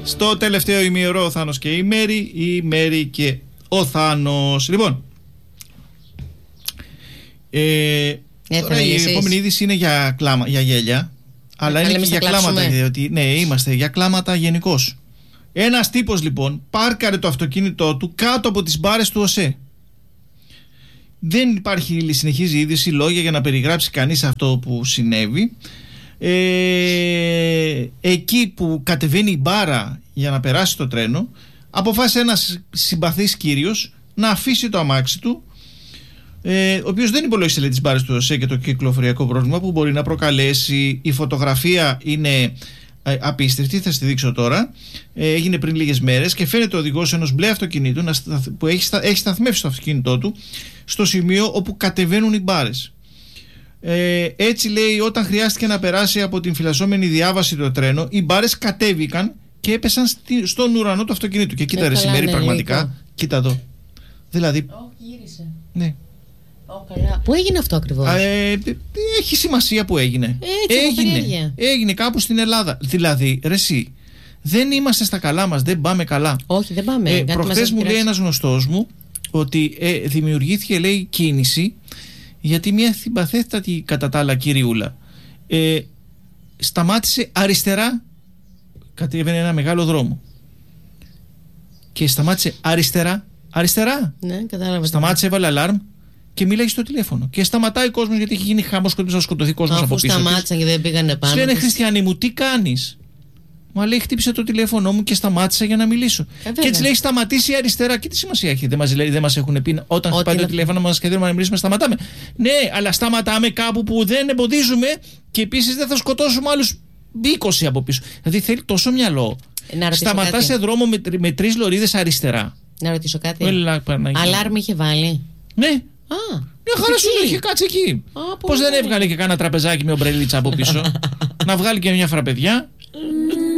Στο τελευταίο ημιωρό ο Θάνος και η Μέρη και ο Θάνος. Λοιπόν, τώρα η επόμενη είδηση είναι για γέλια, αλλά είναι και για κλάματα. Διότι, ναι, είμαστε για κλάματα γενικώς. Ένας τύπος λοιπόν πάρκαρε το αυτοκίνητό του κάτω από τις μπάρες του ΟΣΕ. Δεν υπάρχει, συνεχίζει η είδηση, λόγια για να περιγράψει κανείς αυτό που συνέβη. Εκεί που κατεβαίνει η μπάρα για να περάσει το τρένο, αποφάσισε ένας συμπαθής κύριος να αφήσει το αμάξι του, ο οποίος δεν υπολόγισε, λέει, τις μπάρες του ΟΣΕ και το κυκλοφοριακό πρόβλημα που μπορεί να προκαλέσει. Η φωτογραφία είναι απίστευτη, θα στη δείξω τώρα. Έγινε πριν λίγες μέρες και φαίνεται ο οδηγός ενός μπλε αυτοκινήτου που έχει σταθμεύσει το αυτοκίνητό του στο σημείο όπου κατεβαίνουν οι μπάρες. Έτσι, λέει, όταν χρειάστηκε να περάσει από την φυλασσόμενη διάβαση το τρένο, οι μπάρες κατέβηκαν και έπεσαν στον ουρανό του αυτοκινήτου. Και κοίτα, ρε Σημέρη, πραγματικά, λίγο. Κοίτα εδώ. Δηλαδή. Γύρισε. Ναι. Πού έγινε αυτό ακριβώς? Έχει σημασία που έγινε. Έγινε κάπου στην Ελλάδα. Δηλαδή, ρε εσύ, δεν είμαστε στα καλά μας, δεν πάμε καλά. Όχι, δεν πάμε. Προχθές μου λέει ένας γνωστός μου ότι δημιουργήθηκε, λέει, κίνηση γιατί μια συμπαθέστατη κατά τα άλλα κυριούλα σταμάτησε αριστερά, κατέβαινε ένα μεγάλο δρόμο και σταμάτησε αριστερά. Ναι, κατάλαβα. Σταμάτησε, έβαλε αλάρμ και μίλαγε στο τηλέφωνο. Και σταματάει ο κόσμος γιατί έχει γίνει χαμός, να σκοτωθεί κόσμος από πίσω. Σταμάτησαν και δεν πήγανε πάνω. Λένε, Χριστιανή μου, τι κάνεις? Μα λέει, χτύπησε το τηλέφωνο μου και σταμάτησα για να μιλήσω. Και έτσι λέει, σταματήσει αριστερά. Και τι σημασία έχει? Δεν μας έχουν πει όταν χτυπάει το τηλέφωνο μας και θέλουμε να μιλήσουμε, σταματάμε. Ναι, αλλά σταματάμε κάπου που δεν εμποδίζουμε και επίσης δεν θα σκοτώσουμε άλλους 20 από πίσω. Δηλαδή θέλει τόσο μυαλό. Σταματά σε δρόμο με 3 λωρίδες αριστερά. Να ρωτήσω κάτι. Αλάρμ είχε βάλει? Ναι. Μια χαρά σου λέει, είχε κάτσει εκεί. Πώς δεν έβγαλε και κάνα τραπεζάκι με ομπρελίτσα από πίσω? Να βγάλει και μια φραπεδιά.